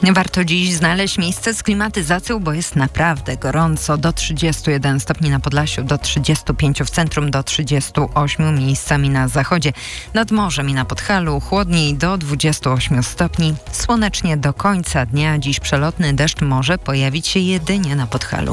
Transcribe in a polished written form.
Warto dziś znaleźć miejsce z klimatyzacją, bo jest naprawdę gorąco. Do 31 stopni na Podlasiu, do 35 w centrum, do 38 miejscami na zachodzie. Nad morzem i na Podhalu chłodniej do 28 stopni. Słonecznie do końca dnia. Dziś przelotny deszcz może pojawić się jedynie na Podhalu.